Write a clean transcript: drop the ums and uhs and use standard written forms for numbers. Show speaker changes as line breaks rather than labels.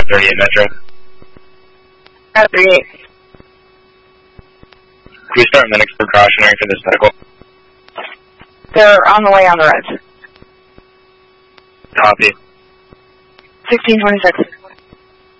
38 Metro.
38.
Can we start medics precautionary for this medical?
They're on the way on the res.
Copy.
1626.